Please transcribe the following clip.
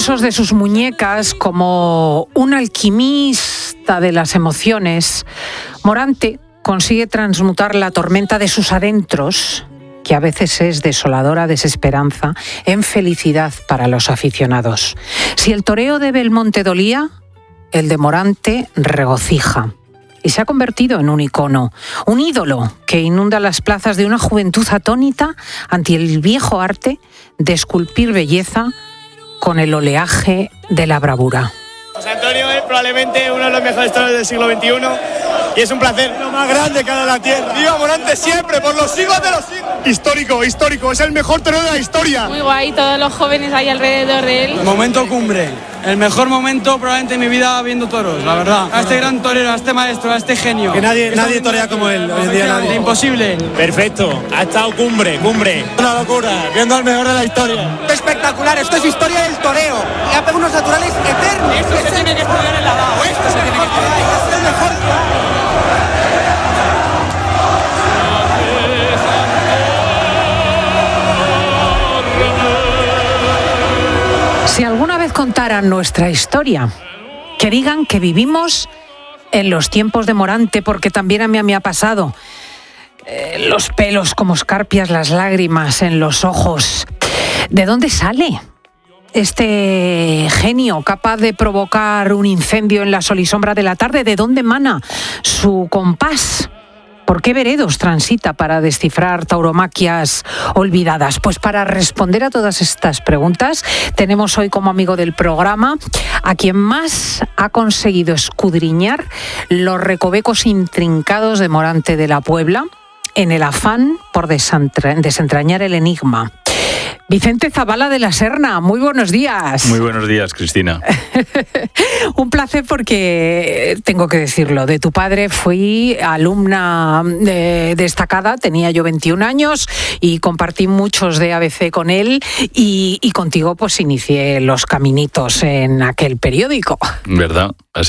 pulsos de sus muñecas, como un alquimista de las emociones, Morante consigue transmutar la tormenta de sus adentros, que a veces es desoladora desesperanza, en felicidad para los aficionados. Si el toreo de Belmonte dolía, el de Morante regocija. Y se ha convertido en un icono, un ídolo que inunda las plazas de una juventud atónita ante el viejo arte de esculpir belleza con el oleaje de la bravura. José Antonio es probablemente uno de los mejores toreros del siglo XXI y es un placer. Lo más grande que ha dado la tierra. ¡Viva Morante siempre, por los siglos de los siglos! Histórico, es el mejor torero de la historia. Muy guay, todos los jóvenes ahí alrededor de él. Momento cumbre, el mejor momento probablemente en mi vida viendo toros, la verdad. A este gran torero, a este maestro, a este genio. Que nadie torea como él hoy en día. Nadie. Imposible. Perfecto, ha estado cumbre. Una locura, viendo al mejor de la historia. Espectacular, esto es historia del toreo. Y ha pegado unos naturales eternos. Esto se tiene que estudiar en la DAO, esto se tiene que estudiar. Es el mejor. Si alguna vez contaran nuestra historia, que digan que vivimos en los tiempos de Morante, porque también a mí me ha pasado. Los pelos como escarpias, las lágrimas en los ojos. ¿De dónde sale este genio capaz de provocar un incendio en la solisombra de la tarde? ¿De dónde emana su compás? ¿Por qué veredos transita para descifrar tauromaquias olvidadas? Pues para responder a todas estas preguntas tenemos hoy como amigo del programa a quien más ha conseguido escudriñar los recovecos intrincados de Morante de la Puebla en el afán por desentrañar el enigma. Vicente Zavala de la Serna, muy buenos días. Muy buenos días, Cristina. Un placer porque, tengo que decirlo, de tu padre fui alumna destacada, tenía yo 21 años y compartí muchos de ABC con él y contigo pues inicié los caminitos en aquel periódico. ¿Verdad? Ha